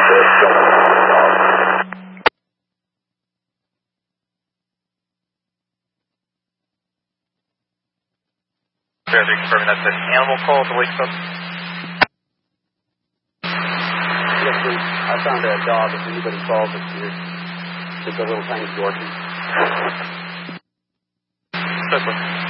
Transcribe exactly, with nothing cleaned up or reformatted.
Confirming that's an animal call at the lake sub. Yes, please. I found a dog. If anybody calls, it's here. It's a little tiny Yorkie. That's